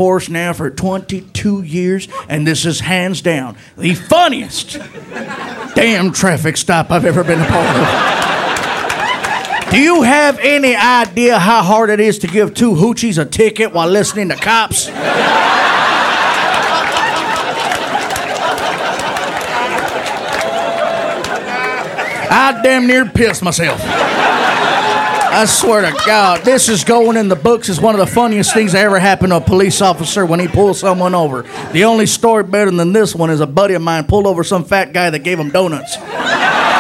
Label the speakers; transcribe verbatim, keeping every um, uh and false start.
Speaker 1: force now for twenty-two years, and this is hands down the funniest damn traffic stop I've ever been a part of. Do you have any idea how hard it is to give two hoochies a ticket while listening to cops? I damn near pissed myself. I swear to God, this is going in the books as one of the funniest things that ever happened to a police officer when he pulled someone over. The only story better than this one is a buddy of mine pulled over some fat guy that gave him donuts.